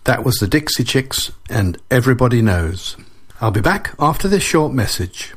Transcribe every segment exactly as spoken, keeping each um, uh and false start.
That was the Dixie Chicks and Everybody Knows. I'll be back after this short message.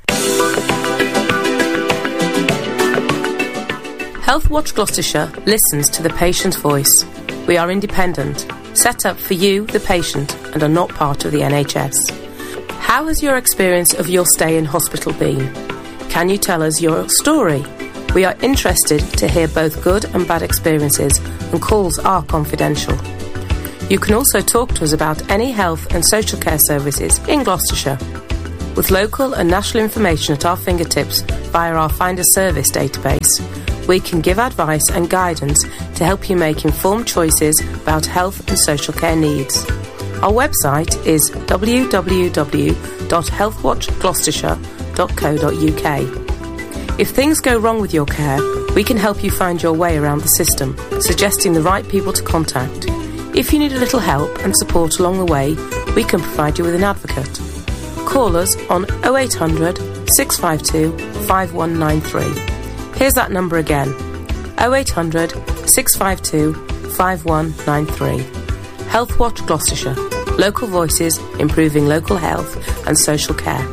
Healthwatch Gloucestershire listens to the patient's voice. We are independent, set up for you, the patient, and are not part of the N H S. How has your experience of your stay in hospital been? Can you tell us your story? We are interested to hear both good and bad experiences, and calls are confidential. You can also talk to us about any health and social care services in Gloucestershire. With local and national information at our fingertips via our Find a Service database, we can give advice and guidance to help you make informed choices about health and social care needs. Our website is w w w dot healthwatch gloucestershire dot co dot u k. If things go wrong with your care, we can help you find your way around the system, suggesting the right people to contact. If you need a little help and support along the way, we can provide you with an advocate. Call us on oh eight hundred, six five two, five one nine three. Here's that number again, oh eight hundred, six five two, five one nine three. Healthwatch Gloucestershire. Local voices improving local health and social care.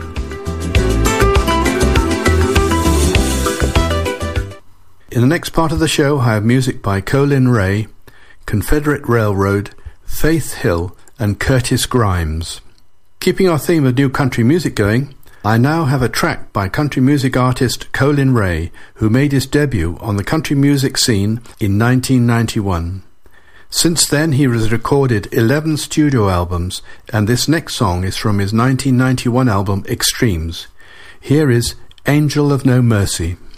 In the next part of the show, I have music by Colin Ray, Confederate Railroad, Faith Hill and Curtis Grimes. Keeping our theme of new country music going, I now have a track by country music artist Colin Ray, who made his debut on the country music scene in nineteen ninety-one. Since then he has recorded eleven studio albums, and this next song is from his nineteen ninety-one album Extremes. Here is Angel of No Mercy.